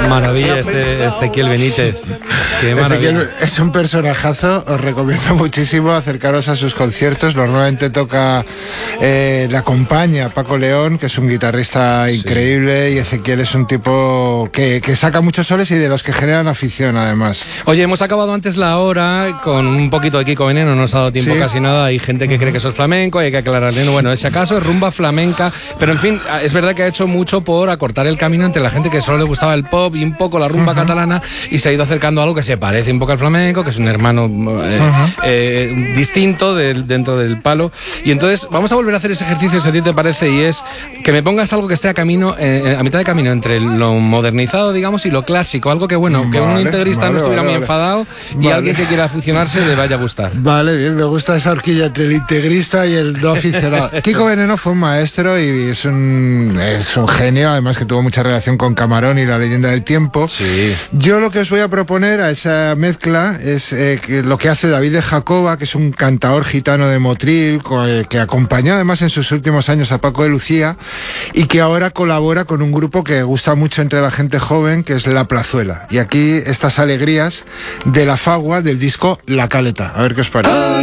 maravilla este Ezequiel Benítez. Qué maravilla. Ezequiel es un personajazo, os recomiendo muchísimo acercaros a sus conciertos. Normalmente le acompaña Paco León, que es un guitarrista increíble, y Ezequiel es un tipo que saca muchos soles y de los que generan afición, además. Oye, hemos acabado antes la hora con un poquito de Kiko Veneno, no nos ha dado tiempo casi nada. Hay gente que cree que eso es flamenco, hay que aclararle. Bueno, si acaso es rumba flamenca, pero en fin, es verdad que ha hecho mucho por acortar el camino entre la gente que solo le gustaba el pop y un poco la rumba catalana, y se ha ido acercando a algo que se parece un poco al flamenco, que es un hermano distinto dentro del palo. Y entonces vamos a volver a hacer ese ejercicio, si a ti te parece, y es que me pongas algo que esté a mitad de camino entre lo modernizado, digamos, y lo clásico, algo que que un integrista no estuviera muy enfadado y alguien que quiera aficionarse le vaya a gustar. Vale, bien, me gusta esa horquilla entre el integrista y el no aficionado. Kiko Veneno fue un maestro y es un genio, además que tuvo mucha relación con Camarón y La leyenda del tiempo. Sí. Yo lo que os voy a proponer a esa mezcla es lo que hace David de Jacoba, que es un cantaor gitano de Motril, que acompañó además en sus últimos años a Paco de Lucía y que ahora colabora con un grupo que gusta mucho entre la gente joven, que es La Plazuela. Y aquí estas alegrías de la Fagua del disco La Caleta. A ver qué os parece.